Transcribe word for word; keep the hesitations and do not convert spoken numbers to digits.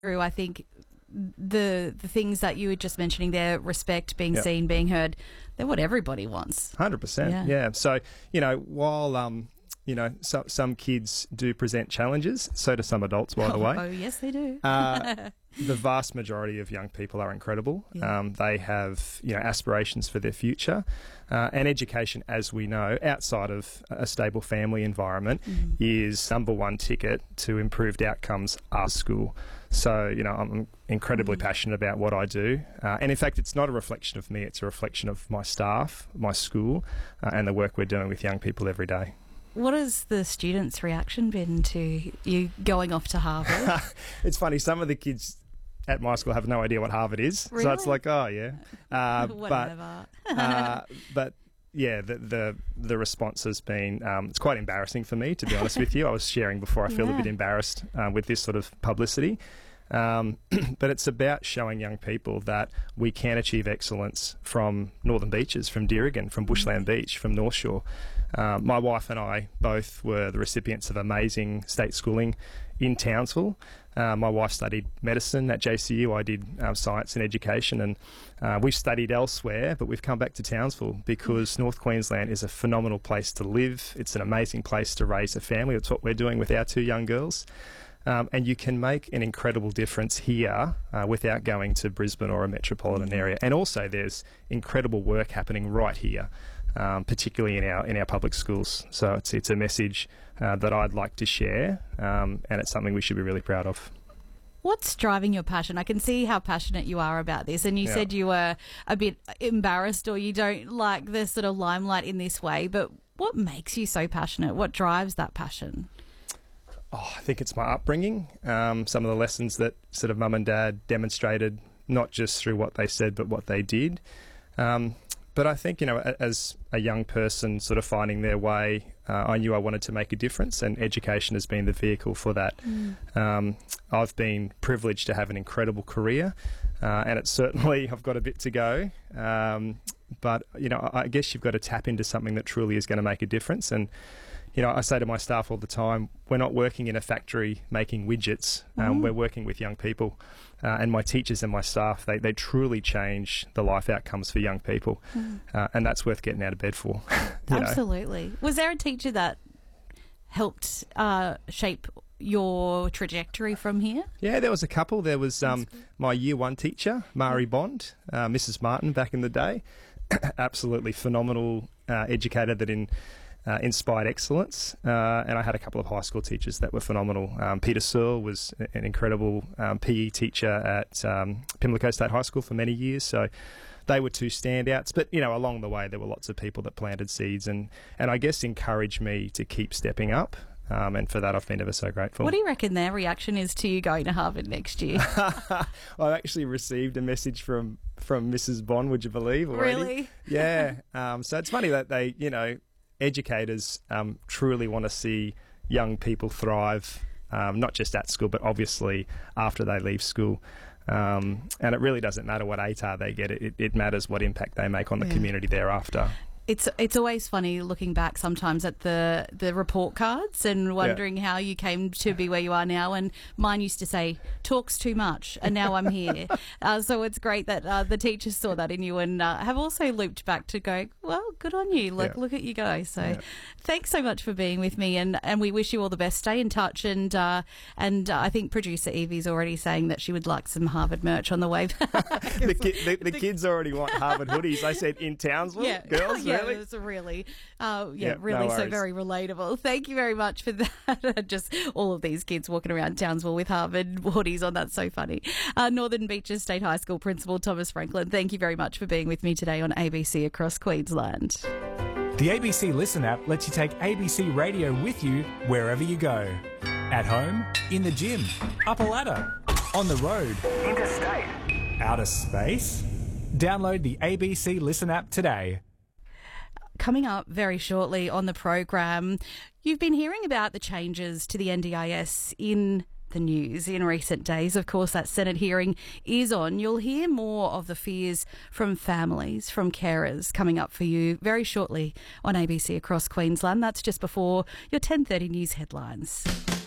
I think the the things that you were just mentioning there, respect, being Yep. seen, being heard, they're what everybody wants. one hundred percent, Yeah. yeah. So, you know, while, um, you know, so, some kids do present challenges, so do some adults, by the way. Oh, yes, they do. Uh, the vast majority of young people are incredible. Yeah. Um, they have, you know, aspirations for their future. Uh, and education, as we know, outside of a stable family environment, Mm. is number one ticket to improved outcomes at school. So, you know, I'm incredibly Mm. passionate about what I do. Uh, and in fact, it's not a reflection of me, it's a reflection of my staff, my school, uh, and the work we're doing with young people every day. What has the students' reaction been to you going off to Harvard? It's funny, some of the kids at my school have no idea what Harvard is. So it's Really? like, oh, yeah. Uh, but, Whatever. uh, but yeah, the, the the response has been, um, it's quite embarrassing for me, to be honest with you. I was sharing before, I feel a Yeah. bit embarrassed uh, with this sort of publicity. Um, but it's about showing young people that we can achieve excellence from Northern Beaches, from Deerigan, from Bushland Beach, from North Shore. Um, my wife and I both were the recipients of amazing state schooling in Townsville. Uh, my wife studied medicine at J C U. I did um, science and education, and uh, we've studied elsewhere, but we've come back to Townsville because North Queensland is a phenomenal place to live. It's an amazing place to raise a family. That's what we're doing with our two young girls. Um, and you can make an incredible difference here uh, without going to Brisbane or a metropolitan area. And also there's incredible work happening right here, um, particularly in our in our public schools. So it's, it's a message uh, that I'd like to share, um, and it's something we should be really proud of. What's driving your passion? I can see how passionate you are about this. And you Yeah. said you were a bit embarrassed or you don't like the sort of limelight in this way. But what makes you so passionate? What drives that passion? Oh, I think it's my upbringing, um, some of the lessons that sort of mum and dad demonstrated, not just through what they said, but what they did. Um, but I think, you know, a- as a young person sort of finding their way, uh, I knew I wanted to make a difference, and education has been the vehicle for that. Um, I've been privileged to have an incredible career, uh, and it's certainly, I've got a bit to go. Um, but, you know, I I guess you've got to tap into something that truly is going to make a difference. And you know, I say to my staff all the time, we're not working in a factory making widgets. Um, Mm. We're working with young people. Uh, and my teachers and my staff, they, they truly change the life outcomes for young people. Uh, and that's worth getting out of bed for. you know. Absolutely. Was there a teacher that helped uh, shape your trajectory from here? Yeah, there was a couple. There was um, my year one teacher, Mari Bond, uh, Missus Martin back in the day. Absolutely phenomenal uh, educator that in... Uh, inspired excellence, uh, and I had a couple of high school teachers that were phenomenal. Um, Peter Searle was an incredible um, P E teacher at um, Pimlico State High School for many years, so they were two standouts. But, you know, along the way there were lots of people that planted seeds and, and I guess encouraged me to keep stepping up, um, and for that I've been ever so grateful. What do you reckon their reaction is to you going to Harvard next year? I actually received a message from, from Missus Bond, would you believe, already? Really? Yeah. Um, so it's funny that they, you know, educators um, truly want to see young people thrive, um, not just at school, but obviously after they leave school. Um, and it really doesn't matter what A T A R they get. It, it matters what impact they make on the Yeah. community thereafter. It's it's always funny looking back sometimes at the, the report cards and wondering how you came to be where you are now. And mine used to say, talks too much, and now I'm here. uh, so it's great that uh, the teachers saw that in you and uh, have also looped back to go, well, good on you. Look, Yeah. look at you go. So Yeah. thanks so much for being with me, and, and we wish you all the best. Stay in touch. And uh, and uh, I think producer Evie's already saying that she would like some Harvard merch on the way back. the, ki- the, the kids already want Harvard hoodies. I said in Townsville, Yeah, girls, yeah, really? it's really, uh, yeah, Yeah, really, no so worries. very relatable. Thank you very much for that. Just all of these kids walking around Townsville with Harvard hoodies on. That's so funny. Uh, Northern Beaches State High School Principal Thomas Franklin, thank you very much for being with me today on A B C Across Queensland. The A B C Listen app lets you take A B C Radio with you wherever you go. At home, in the gym, up a ladder, on the road, interstate, outer space. Download the A B C Listen app today. Coming up very shortly on the program, you've been hearing about the changes to the N D I S in the news in recent days. Of course, that Senate hearing is on. You'll hear more of the fears from families, from carers, coming up for you very shortly on A B C Across Queensland. That's just before your ten thirty news headlines.